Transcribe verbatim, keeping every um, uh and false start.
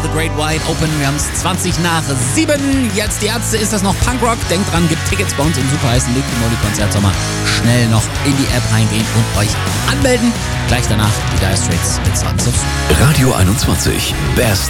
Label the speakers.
Speaker 1: The Great Wide Open. Wir haben es zwanzig nach sieben. Jetzt die Ärzte, ist das noch Punkrock? Denkt dran, gibt Tickets bei uns im super heißen Liquid Modi Konzertsommer. Schnell noch in die App reingehen und euch anmelden. Gleich danach die Dire Straits mit Sons of Soul.
Speaker 2: Radio einundzwanzig. Best